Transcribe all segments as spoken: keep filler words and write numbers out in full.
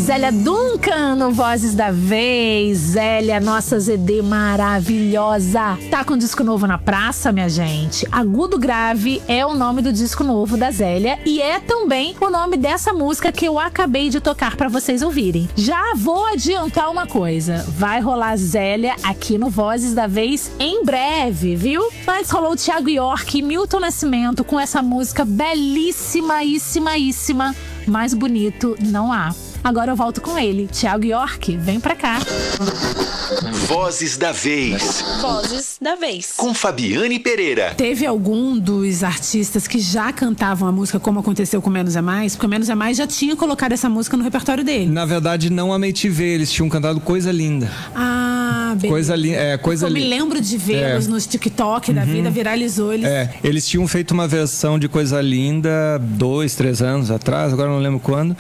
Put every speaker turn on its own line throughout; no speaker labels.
Zélia Duncan no Vozes da Vez. Zélia, nossa Z D maravilhosa. Tá com disco novo na praça, minha gente. Agudo Grave é o nome do disco novo da Zélia e é também o nome dessa música que eu acabei de tocar pra vocês ouvirem. Já vou adiantar uma coisa. Vai rolar Zélia aqui no Vozes da Vez em breve, viu? Antes rolou o Thiago York e Milton Nascimento com essa música belíssimaíssimaíssima. Mais bonito não há. Agora eu volto com ele, Thiago York, vem pra cá.
Vozes da Vez.
Vozes da Vez.
Com Fabiane Pereira.
Teve algum dos artistas que já cantavam a música como aconteceu com Menos é Mais? Porque o Menos é Mais já tinha colocado essa música no repertório dele.
Na verdade, não a M T V, eles tinham cantado Coisa Linda.
Ah, beleza.
Coisa linda, é, coisa
Eu me
li...
lembro de vê-los
é.
nos TikTok da vida, viralizou eles.
É, eles tinham feito uma versão de Coisa Linda dois, três anos atrás, agora não lembro quando.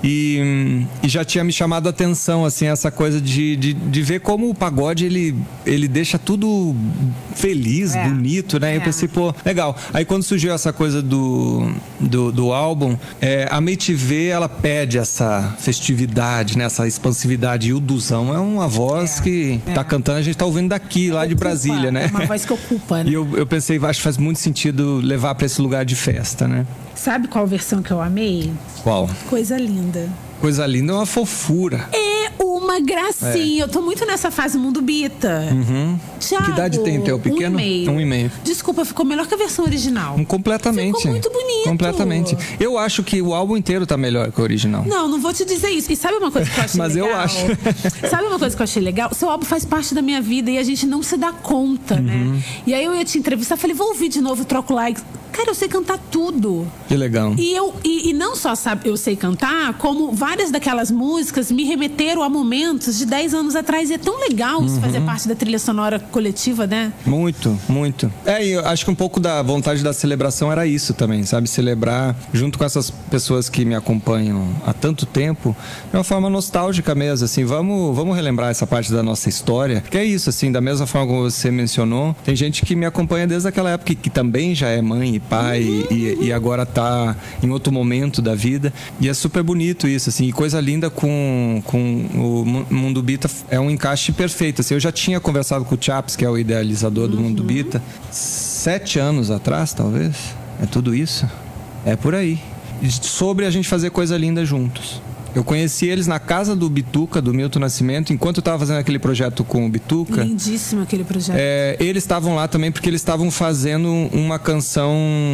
E, e já tinha me chamado a atenção, assim, essa coisa de, de, de ver como o pagode, ele, ele deixa tudo feliz,
é.
bonito, né? É. Eu pensei, pô, legal. Aí quando surgiu essa coisa do, do, do álbum, é, a M T V, ela pede essa festividade, né? Essa expansividade. E o Duzão é uma voz é. que é. tá cantando, a gente tá ouvindo daqui, lá ocupa, de Brasília, né?
É uma voz que ocupa, né?
E eu, eu pensei, acho que faz muito sentido levar pra esse lugar de festa, né?
Sabe qual versão que eu amei?
Qual?
Coisa Linda.
Coisa Linda é uma fofura.
É uma gracinha. É. Eu tô muito nessa fase Mundo Bita.
Uhum.
Thiago,
que idade tem o teu pequeno?
Um e meio.
Um e meio.
Desculpa, ficou melhor que a versão original.
Um, completamente.
Ficou muito bonito.
Completamente. Eu acho que o álbum inteiro tá melhor que o original.
Não, não vou te dizer isso. E sabe uma coisa que eu achei
Mas
legal?
Mas eu acho.
Sabe uma coisa que eu achei legal? Seu álbum faz parte da minha vida e a gente não se dá conta, uhum. né? E aí eu ia te entrevistar, falei, vou ouvir de novo, troco like. Cara, eu sei cantar tudo.
Que legal.
E, eu, e, e não só sabe, eu sei cantar, como várias daquelas músicas me remeteram a momentos de dez anos atrás. E é tão legal isso
uhum.
fazer parte da trilha sonora coletiva, né?
Muito, muito. É, e eu acho que um pouco da vontade da celebração era isso também, sabe? Celebrar junto com essas pessoas que me acompanham há tanto tempo, de uma forma nostálgica mesmo, assim. Vamos, vamos relembrar essa parte da nossa história. Que é isso, assim, da mesma forma como você mencionou, tem gente que me acompanha desde aquela época que também já é mãe e pai uhum. e, e agora tá em outro momento da vida. E é super bonito isso, assim. E Coisa Linda com, com o Mundo Bita é um encaixe perfeito, assim. Eu já tinha conversado com o Chaps, que é o idealizador do uhum. Mundo Bita, sete anos atrás, talvez. É tudo isso? É por aí. Sobre a gente fazer Coisa Linda juntos. Eu conheci eles na casa do Bituca, do Milton Nascimento, enquanto eu estava fazendo aquele projeto com o Bituca.
Lindíssimo aquele projeto.
É, eles estavam lá também porque eles estavam fazendo uma canção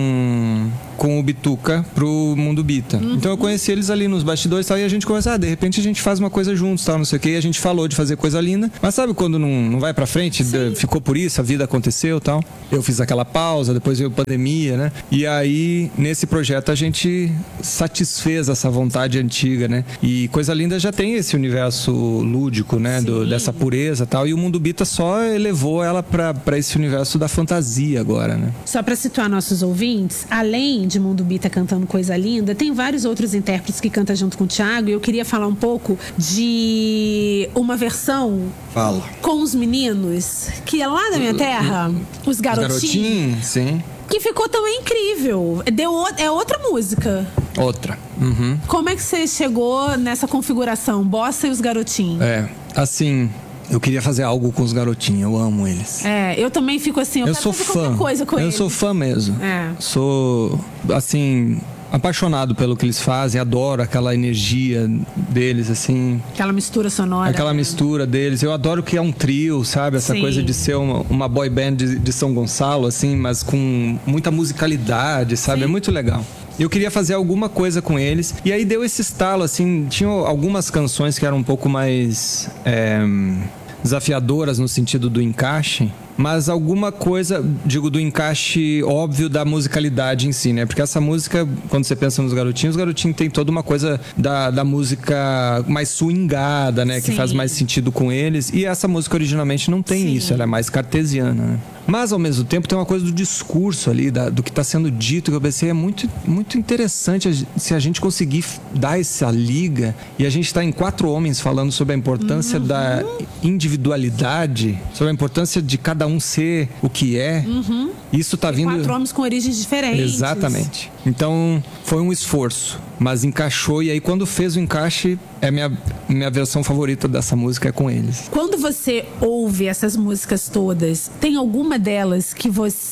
com o Bituca pro Mundo Bita. Uhum. Então eu conheci eles ali nos bastidores e tal, e a gente conversou, ah, de repente a gente faz uma coisa juntos, tal, não sei o que, e a gente falou de fazer Coisa Linda, mas sabe quando não, não vai pra frente, de, ficou por isso, a vida aconteceu e tal. Eu fiz aquela pausa, depois veio pandemia, né? E aí, nesse projeto, a gente satisfez essa vontade antiga, né? E Coisa Linda já tem esse universo lúdico, né? Do, dessa pureza e tal. E o Mundo Bita só elevou ela pra, pra esse universo da fantasia agora, né?
Só pra situar nossos ouvintes, além de Mundo Bita cantando Coisa Linda, tem vários outros intérpretes que cantam junto com o Thiago. E eu queria falar um pouco de uma versão
Fala.
com os meninos, que é lá da minha terra, os garotinhos.
Os garotinhos, sim.
Que ficou também incrível. Deu, é outra música.
Outra. Uhum.
Como é que você chegou nessa configuração? Bossa e os garotinhos.
É, assim, eu queria fazer algo com os garotinhos. Eu amo eles.
É, eu também fico assim, eu,
eu
quero
sou
fazer
fã.
qualquer coisa com
eu
eles.
Eu sou fã mesmo.
É.
Sou, assim, apaixonado pelo que eles fazem. Adoro aquela energia deles, assim.
Aquela mistura sonora.
Aquela
né? mistura
deles. Eu adoro que é um trio, sabe? Essa
Sim.
coisa de ser uma, uma boy band de, de São Gonçalo, assim, mas com muita musicalidade, sabe? Sim. É muito legal. Eu queria fazer alguma coisa com eles. E aí deu esse estalo, assim. Tinha algumas canções que eram um pouco mais é, desafiadoras no sentido do encaixe. Mas alguma coisa, digo, do encaixe óbvio da musicalidade em si, né? Porque essa música, quando você pensa nos garotinhos, os garotinhos tem toda uma coisa da, da música mais swingada, né? Sim. Que faz mais sentido com eles. E essa música originalmente não tem Sim. isso, ela é mais cartesiana, né? Mas, ao mesmo tempo, tem uma coisa do discurso ali, da, do que está sendo dito, que eu pensei, é muito, muito interessante se a gente conseguir dar essa liga, e a gente está em quatro homens falando sobre a importância uhum. da individualidade, sobre a importância de cada um ser o que é. Uhum. Isso está vindo...
Quatro homens com origens diferentes.
Exatamente. Então, foi um esforço, mas encaixou. E aí, quando fez o encaixe, é minha, minha versão favorita dessa música é com eles.
Quando você ouve essas músicas todas, tem alguma delas que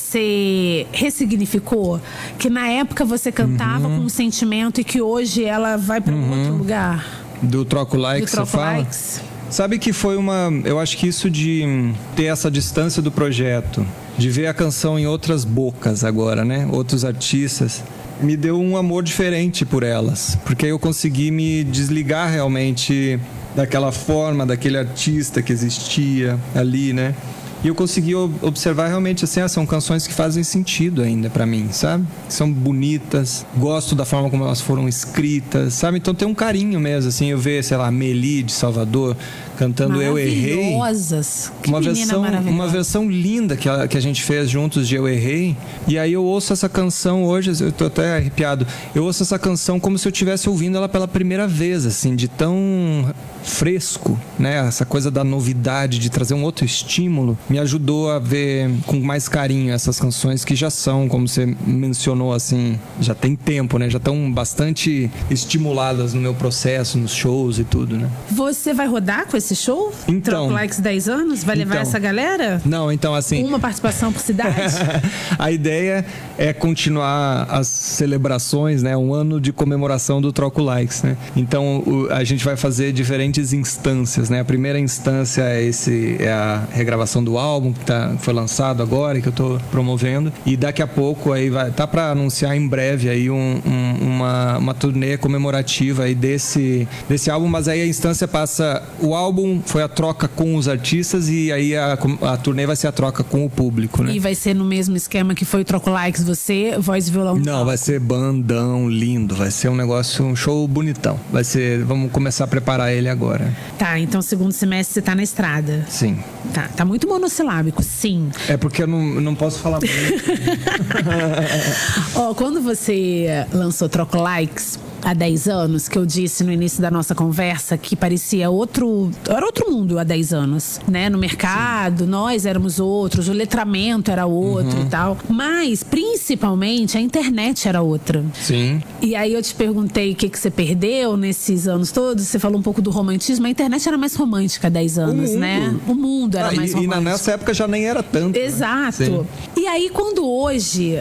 você ressignificou? Que na época você cantava uhum. com um sentimento e que hoje ela vai para
uhum.
outro lugar?
Do Troco Likes,
Do Troco
você fala?
Likes?
Sabe que foi uma... Eu acho que isso de ter essa distância do projeto, de ver a canção em outras bocas agora, né? Outros artistas, me deu um amor diferente por elas. Porque aí eu consegui me desligar realmente daquela forma, daquele artista que existia ali, né? E eu consegui observar realmente assim, ah, são canções que fazem sentido ainda pra mim, sabe? São bonitas, gosto da forma como elas foram escritas, sabe? Então tem um carinho mesmo, assim, eu ver, sei lá, Meli de Salvador cantando Eu Errei.
Maravilhosas. Que
uma versão, uma versão linda que a, que a gente fez juntos de Eu Errei. E aí eu ouço essa canção hoje, eu tô até arrepiado. Eu ouço essa canção como se eu estivesse ouvindo ela pela primeira vez, assim, de tão fresco, né? Essa coisa da novidade, de trazer um outro estímulo, me ajudou a ver com mais carinho essas canções que já são, como você mencionou, assim, já tem tempo, né? Já estão bastante estimuladas no meu processo, nos shows e tudo, né?
Você vai rodar com esse show?
Então,
Troco Likes dez anos? Vai levar
então,
essa galera?
Não, então assim...
Uma participação por cidade?
A ideia é continuar as celebrações, né? Um ano de comemoração do Troco Likes, né? Então, o, a gente vai fazer diferentes instâncias, né? A primeira instância é, esse, é a regravação do álbum, que tá, foi lançado agora e que eu tô promovendo. E daqui a pouco aí vai... Tá pra anunciar em breve aí um, um, uma, uma turnê comemorativa aí desse, desse álbum, mas aí a instância passa... O álbum foi a troca com os artistas e aí a, a turnê vai ser a troca com o público, né?
E vai ser no mesmo esquema que foi o Troco Likes, você, voz e violão?
Não, vai ser bandão, lindo. Vai ser um negócio, um show bonitão. Vai ser... Vamos começar a preparar ele agora.
Tá, então segundo semestre você tá na estrada.
Sim.
Tá, tá muito monossilábico, sim.
É porque eu não, não posso falar muito.
Ó, quando você lançou Troco Likes há dez anos, que eu disse no início da nossa conversa que parecia outro, era outro mundo há dez anos, né? No mercado, sim, nós éramos outros, o letramento era outro uhum. e tal. Mas, principalmente, a internet era outra.
Sim.
E aí eu te perguntei o que, que você perdeu nesses anos todos, você falou um pouco do romantismo, a internet era mais romântica há dez anos, o né? O mundo era ah, mais
e,
romântico.
E nessa época já nem era tanto.
Exato.
Né?
E aí, quando hoje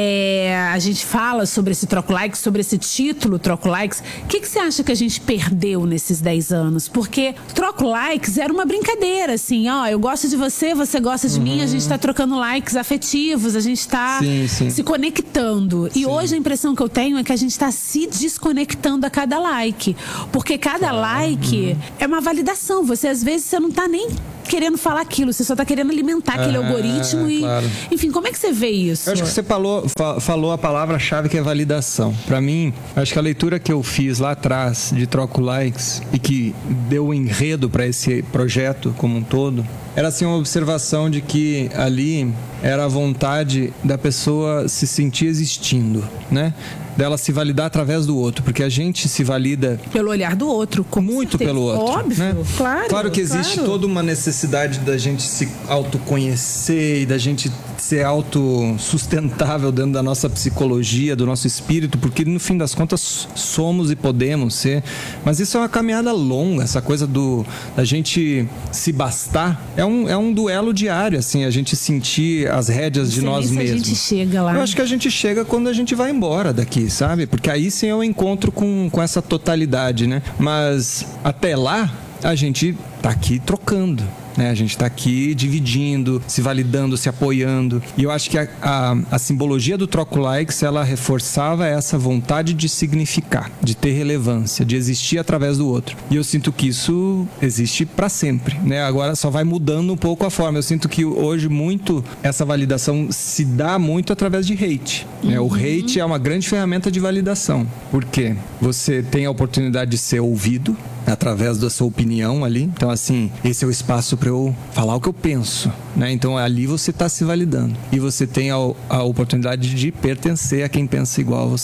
é, a gente fala sobre esse Troco Likes, sobre esse título, Troco Likes, o que, que você acha que a gente perdeu nesses dez anos? Porque Troco Likes era uma brincadeira, assim, ó, eu gosto de você, você gosta de uhum. mim, a gente tá trocando likes afetivos, a gente tá
sim, sim.
se conectando. E sim. hoje a impressão que eu tenho é que a gente tá se desconectando a cada like. Porque cada ah, like uhum. é uma validação. Você, às vezes, você não tá nem querendo falar aquilo, você só tá querendo alimentar aquele ah, algoritmo e... Claro. Enfim, como é que você vê isso?
Eu acho que você falou, fa- falou a palavra-chave que é validação. Pra mim, acho que a leitura que eu fiz lá atrás de Troco Likes e que deu o enredo pra esse projeto como um todo, era assim uma observação de que ali era a vontade da pessoa se sentir existindo, né? Dela se validar através do outro, porque a gente se valida
pelo olhar do outro, com
muito
certeza.
Pelo outro,
óbvio,
né?
claro,
claro que existe
claro.
toda uma necessidade da gente se autoconhecer e da gente ser autossustentável dentro da nossa psicologia, do nosso espírito, porque no fim das contas somos e podemos ser, mas isso é uma caminhada longa, essa coisa do da gente se bastar, é um, é um duelo diário, assim, a gente sentir as rédeas de
Você
nós mesmos.
A gente chega lá.
Eu acho que a gente chega quando a gente vai embora daqui, sabe? Porque aí sim eu encontro com, com essa totalidade, né? Mas até lá, a gente tá aqui trocando, né? A gente tá aqui dividindo, se validando, se apoiando. E eu acho que a, a, a simbologia do Troco Likes, ela reforçava essa vontade de significar, de ter relevância, de existir através do outro. E eu sinto que isso existe para sempre, né? Agora só vai mudando um pouco a forma. Eu sinto que hoje muito essa validação se dá muito através de hate, né? Uhum. O hate é uma grande ferramenta de validação. Por quê? Você tem a oportunidade de ser ouvido através da sua opinião ali. Então, assim, esse é o espaço para eu falar o que eu penso, né? Então, ali você está se validando. E você tem a, a oportunidade de pertencer a quem pensa igual a você.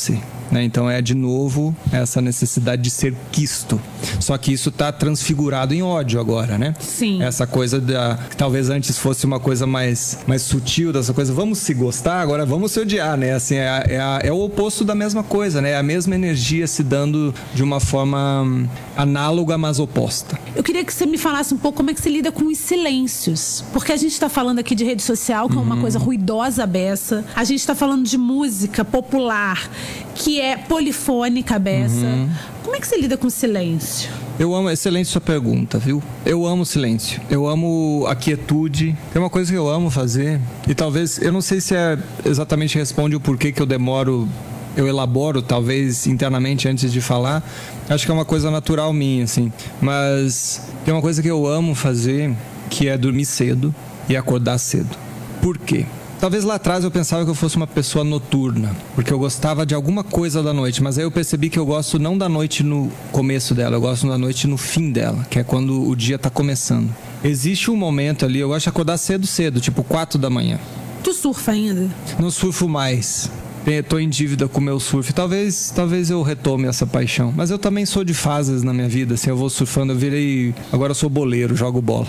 né? Então é de novo essa necessidade de ser quisto. Só que isso está transfigurado em ódio agora, né?
Sim.
Essa coisa da que talvez antes fosse uma coisa mais, mais sutil, dessa coisa, vamos se gostar, agora vamos se odiar, né? Assim, é, a, é, a, é o oposto da mesma coisa, né? É a mesma energia se dando de uma forma hum, análoga, mas oposta.
Eu queria que você me falasse um pouco como é que você lida com os silêncios. Porque a gente está falando aqui de rede social, que é uma coisa ruidosa beça. A gente está falando de música popular, que é polifônica beça. Uhum. Como é que você lida com o silêncio?
Eu amo, excelente sua pergunta, viu? Eu amo o silêncio. Eu amo a quietude. Tem uma coisa que eu amo fazer. E talvez, eu não sei se é exatamente responde o porquê que eu demoro... Eu elaboro, talvez, internamente antes de falar. Acho que é uma coisa natural minha, assim. Mas tem uma coisa que eu amo fazer, que é dormir cedo e acordar cedo. Por quê? Talvez lá atrás eu pensava que eu fosse uma pessoa noturna, porque eu gostava de alguma coisa da noite, mas aí eu percebi que eu gosto não da noite no começo dela, eu gosto da noite no fim dela, que é quando o dia tá começando. Existe um momento ali, eu gosto de acordar cedo, cedo, tipo quatro da manhã.
Tu surfa ainda?
Não surfo mais. Estou em dívida com o meu surf. Talvez, talvez eu retome essa paixão. Mas eu também sou de fases na minha vida. Assim, eu vou surfando, eu virei... Agora eu sou boleiro, jogo bola.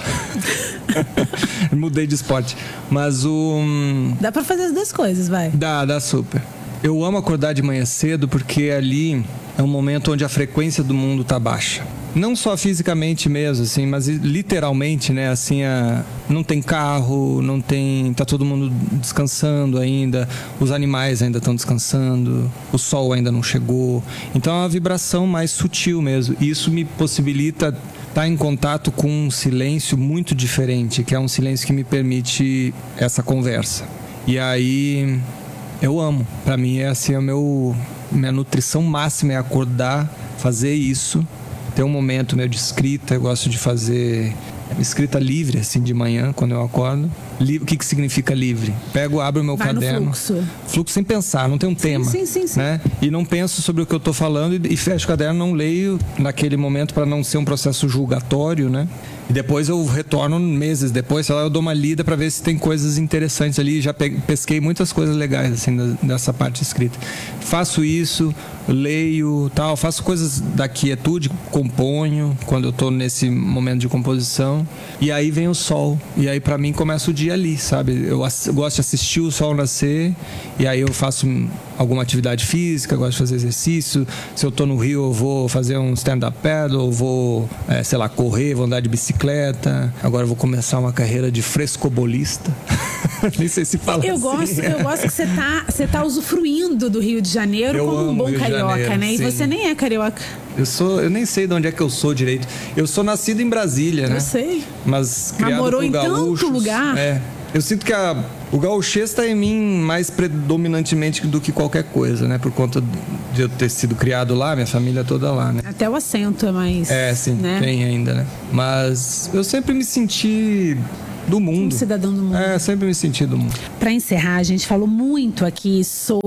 Mudei de esporte. Mas o...
Dá pra fazer as duas coisas, vai.
Dá, dá super. Eu amo acordar de manhã cedo porque ali é um momento onde a frequência do mundo tá baixa. Não só fisicamente mesmo, assim, mas literalmente, né? Assim, a, não tem carro, não tem... Tá todo mundo descansando ainda, os animais ainda estão descansando, o sol ainda não chegou. Então é uma vibração mais sutil mesmo. E isso me possibilita estar em contato com um silêncio muito diferente, que é um silêncio que me permite essa conversa. E aí... Eu amo. Pra mim é assim, a meu, minha nutrição máxima é acordar, fazer isso. Tem um momento meu de escrita, eu gosto de fazer escrita livre, assim, de manhã, quando eu acordo. O que que significa livre? Pego, abro o meu
Vai
caderno.
No fluxo.
Fluxo sem pensar, não tem um
sim,
tema.
Sim, sim, sim.
Né? E não penso sobre o que eu tô falando e, e fecho o caderno, não leio naquele momento para não ser um processo julgatório, né? E depois eu retorno meses depois, sei lá, eu dou uma lida para ver se tem coisas interessantes ali. Já pesquei muitas coisas legais, assim, dessa parte escrita. Faço isso, leio, tal. Faço coisas da quietude, componho quando eu tô nesse momento de composição. E aí vem o sol. E aí para mim começa o dia ali, sabe? Eu gosto de assistir o sol nascer. E aí eu faço alguma atividade física, gosto de fazer exercício. Se eu tô no Rio, eu vou fazer um stand-up paddle, vou, é, sei lá, correr, vou andar de bicicleta. Agora eu vou começar uma carreira de frescobolista. Nem sei se fala
eu
assim.
Gosto, eu gosto que você tá, você tá usufruindo do Rio de Janeiro
eu
como um bom
Rio
carioca,
Janeiro,
né? E
sim.
você nem é carioca.
Eu sou, eu nem sei de onde é que eu sou direito. Eu sou nascido em Brasília, né?
Eu sei.
Mas criado
Mas morou
por
em
gaúchos.
tanto lugar.
É. Eu sinto que a, o gauchês está em mim mais predominantemente do que qualquer coisa, né? Por conta de eu ter sido criado lá, minha família toda lá, né?
Até o acento é mais...
É, sim,
né?
Tem ainda, né? Mas eu sempre me senti do mundo.
Um cidadão do mundo.
É, sempre me senti do mundo.
Para encerrar, a gente falou muito aqui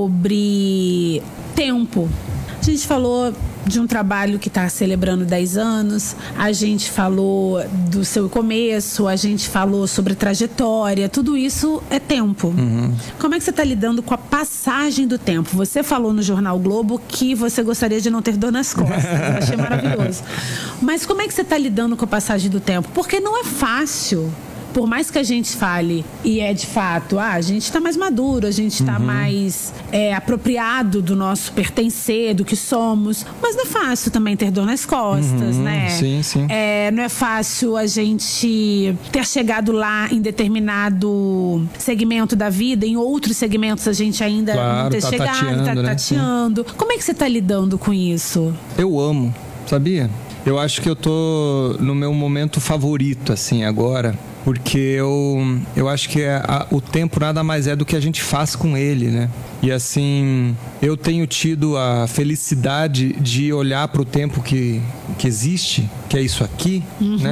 sobre tempo. A gente falou de um trabalho que está celebrando dez anos, a gente falou do seu começo, a gente falou sobre trajetória, tudo isso é tempo.
Uhum.
Como é que você está lidando com a passagem do tempo? Você falou no Jornal Globo que você gostaria de não ter dor nas costas, eu achei maravilhoso. Mas como é que você está lidando com a passagem do tempo? Porque não é fácil. Por mais que a gente fale, e é de fato, ah, a gente está mais maduro, a gente está uhum. mais é, apropriado do nosso pertencer, do que somos, mas não é fácil também ter dor nas costas,
uhum.
né?
Sim, sim.
É, não é fácil a gente ter chegado lá em determinado segmento da vida, em outros segmentos a gente ainda
claro,
não ter
tá
chegado,
tateando,
tá
né?
tateando. Como é que você está lidando com isso?
Eu amo, sabia? Eu acho que eu tô no meu momento favorito, assim, agora. Porque eu, eu acho que é a, o tempo nada mais é do que a gente faz com ele, né? E assim, eu tenho tido a felicidade de olhar para o tempo que, que existe, que é isso aqui, uhum. né?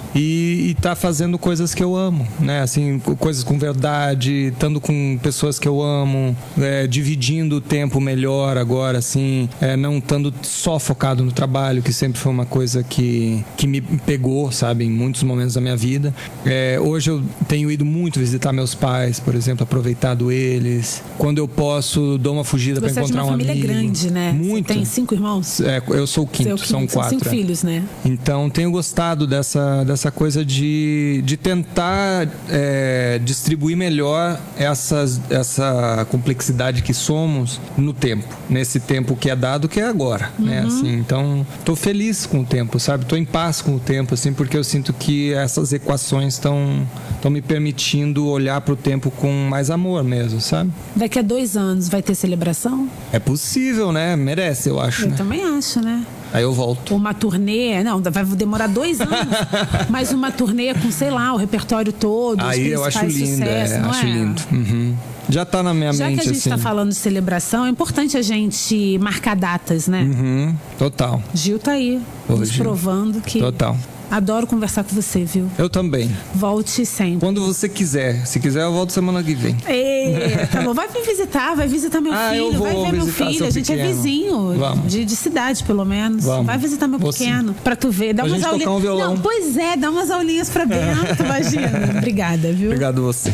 e, e tá fazendo coisas que eu amo, né? Assim, coisas com verdade, estando com pessoas que eu amo, é, dividindo o tempo melhor agora, assim, é, não estando só focado no trabalho, que sempre foi uma coisa que, que me pegou, sabe, em muitos momentos da minha vida. É, hoje eu tenho ido muito visitar meus pais, por exemplo, aproveitado eles. Quando eu posso, dou uma fugida para encontrar um amigo.
Você é de uma família grande, né?
Muito.
Você tem cinco irmãos?
É, eu sou o quinto, é o quinto são quatro.
São cinco
é.
filhos, né?
Então, tenho gostado dessa, dessa coisa de, de tentar é, distribuir melhor essas, essa complexidade que somos no tempo. Nesse tempo que é dado, que é agora, uhum. né? Assim, então, tô feliz com o tempo, sabe? Tô em paz com o tempo, assim, porque eu sinto que essas equações estão estão me permitindo olhar pro tempo com mais amor mesmo, sabe?
Daqui a dois anos vai ter celebração?
É possível, né? Merece, eu acho.
Eu
né?
também acho, né?
Aí eu volto.
Uma turnê, não, vai demorar dois anos. Mas uma turnê com, sei lá, o repertório todo.
Aí eu acho lindo,
sucesso,
é,
não
acho
é?
lindo. Uhum. Já tá na minha
Já
mente,
que a gente
assim.
tá falando de celebração, é importante a gente marcar datas, né?
Uhum. Total.
Gil tá aí,
Ô,
nos
Gil.
provando que...
Total.
Adoro conversar com você, viu?
Eu também.
Volte sempre.
Quando você quiser. Se quiser, eu volto semana que vem.
Ei, tá bom, vai me visitar, vai visitar meu
ah,
filho,
eu vou
vai ver meu
visitar
filho.
seu
A gente
pequeno.
é vizinho de, de cidade, pelo menos.
Vamos.
Vai visitar meu
Vou
pequeno,
sim.
pra tu ver. Dá
pra
umas
gente
aulinhas.
tocar um violão.
Não, pois é, dá umas aulinhas pra Bento, imagina. Obrigada, viu?
Obrigado você.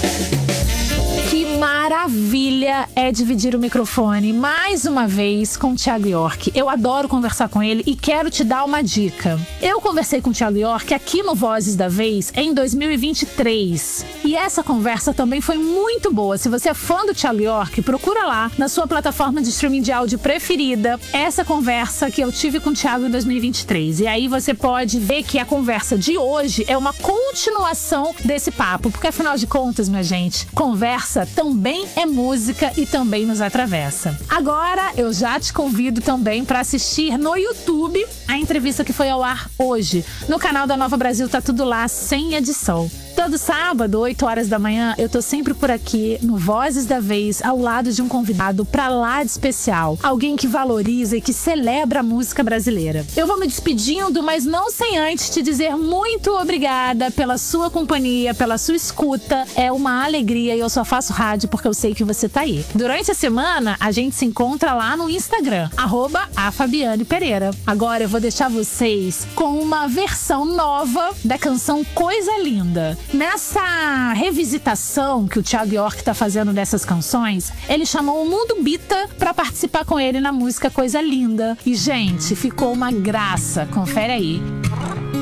Maravilha é dividir o microfone mais uma vez com o Thiago York. Eu adoro conversar com ele e quero te dar uma dica. Eu conversei com o Thiago York aqui no Vozes da Vez em dois mil e vinte e três. E essa conversa também foi muito boa. Se você é fã do Thiago York, procura lá na sua plataforma de streaming de áudio preferida essa conversa que eu tive com o Thiago em dois mil e vinte e três. E aí você pode ver que a conversa de hoje é uma continuação desse papo. Porque afinal de contas, minha gente, conversa também é música e também nos atravessa. Agora, eu já te convido também para assistir no YouTube a entrevista que foi ao ar hoje. No canal da Nova Brasil tá tudo lá, sem edição. Todo sábado, oito horas da manhã, eu tô sempre por aqui no Vozes da Vez, ao lado de um convidado pra lá de especial. Alguém que valoriza e que celebra a música brasileira. Eu vou me despedindo, mas não sem antes te dizer muito obrigada pela sua companhia, pela sua escuta. É uma alegria e eu só faço rádio porque eu sei que você tá aí. Durante a semana, a gente se encontra lá no Instagram, arroba a Fabiane Pereira. Agora eu vou deixar vocês com uma versão nova da canção Coisa Linda. Nessa revisitação que o Thiago York tá fazendo dessas canções, ele chamou o Mundo Bita pra participar com ele na música Coisa Linda. E, gente, ficou uma graça. Confere aí.